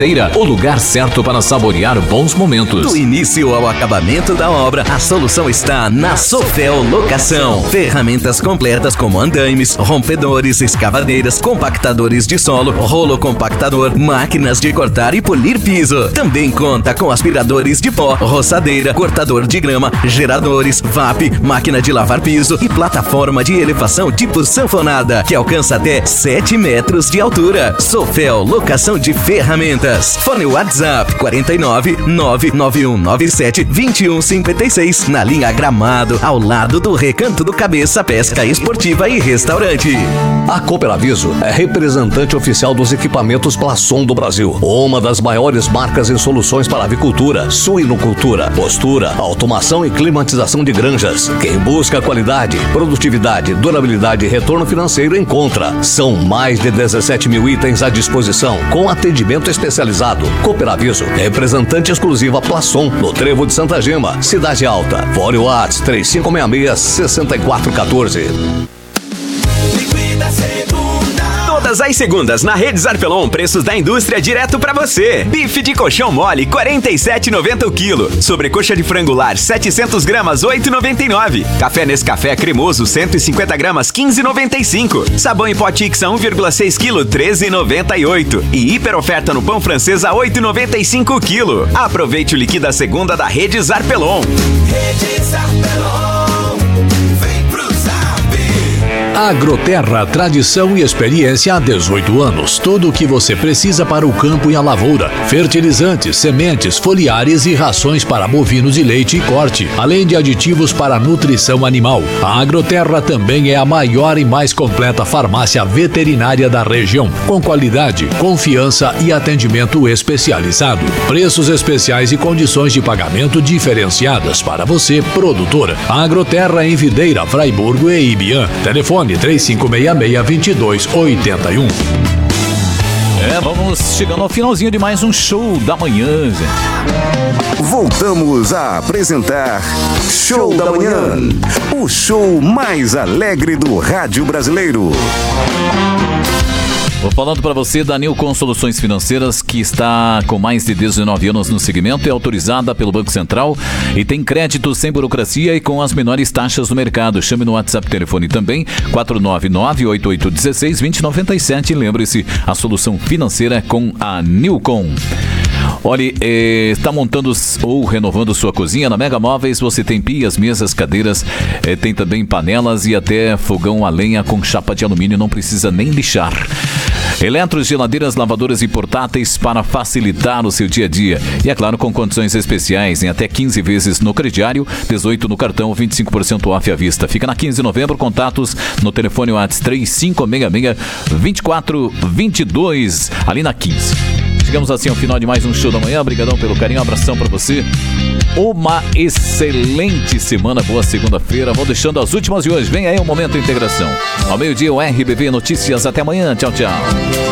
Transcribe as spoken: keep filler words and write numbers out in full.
O lugar certo para saborear bons momentos. Do início ao acabamento da obra, a solução está na Sofel Locação. Ferramentas completas como andaimes, rompedores, escavadeiras, compactadores de solo, rolo compactador, máquinas de cortar e polir piso. Também conta com aspiradores de pó, roçadeira, cortador de grama, geradores, V A P, máquina de lavar piso e plataforma de elevação tipo sanfonada, que alcança até sete metros de altura. Sofel Locação de Ferramentas. Fone WhatsApp quarenta e nove, nove nove um nove sete, dois um cinco seis, na linha Gramado, ao lado do Recanto do Cabeça Pesca Esportiva e Restaurante. A Cooperaviso é representante oficial dos equipamentos Plasson do Brasil, uma das maiores marcas em soluções para avicultura, suinocultura, postura, automação e climatização de granjas. Quem busca qualidade, produtividade, durabilidade e retorno financeiro encontra. São mais de dezessete mil itens à disposição, com atendimento especializado. Cooperaviso, representante exclusiva Plasson, no Trevo de Santa Gema, Cidade Alta. Fone WhatsApp três cinco seis seis, seis quatro um quatro. Todas as segundas na Rede Zarpelon, preços da indústria direto pra você. Bife de colchão mole, quarenta e sete reais e noventa centavos o quilo. Sobrecoxa de frango lar, setecentas gramas, oito reais e noventa e nove centavos. Café Nescafé cremoso, cento e cinquenta gramas, quinze reais e noventa e cinco centavos. Sabão em pó Tix a um vírgula seis quilos, treze reais e noventa e oito centavos. E hiper oferta no pão francês a oito reais e noventa e cinco centavos o quilo. Aproveite o liquida segunda da Rede Zarpelon. Rede Zarpelon. Agroterra, tradição e experiência há dezoito anos. Tudo o que você precisa para o campo e a lavoura. Fertilizantes, sementes, foliares e rações para bovinos de leite e corte, além de aditivos para nutrição animal. A Agroterra também é a maior e mais completa farmácia veterinária da região, com qualidade, confiança e atendimento especializado. Preços especiais e condições de pagamento diferenciadas para você, produtor. A Agroterra em Videira, Fraiburgo e Ibiã. Telefone três cinco seis seis, dois dois oito um. É, vamos chegando ao finalzinho de mais um show da manhã, gente. Voltamos a apresentar Show da Manhã, o show mais alegre do rádio brasileiro. Vou falando para você da Nilcon Soluções Financeiras, que está com mais de dezenove anos no segmento, é autorizada pelo Banco Central e tem crédito sem burocracia e com as menores taxas do mercado. Chame no WhatsApp, telefone também, quatro nove nove, oito oito um seis, dois zero nove sete. Lembre-se, a solução financeira é com a Nilcon. Olha, eh, está montando ou renovando sua cozinha? Na Mega Móveis você tem pias, mesas, cadeiras, eh, tem também panelas e até fogão a lenha com chapa de alumínio, não precisa nem lixar. Eletros, geladeiras, lavadoras e portáteis para facilitar o seu dia a dia. E é claro, com condições especiais em até quinze vezes no crediário, dezoito no cartão, vinte e cinco por cento off à vista. Fica na quinze de novembro, contatos no telefone WhatsApp três cinco seis seis, dois quatro dois dois, ali na quinze. Chegamos assim ao final de mais um show da manhã. Obrigadão pelo carinho, um abração pra você. Uma excelente semana, boa segunda-feira. Vou deixando as últimas de hoje. Vem aí o Momento Integração. Ao meio-dia, o R B V Notícias. Até amanhã. Tchau, tchau.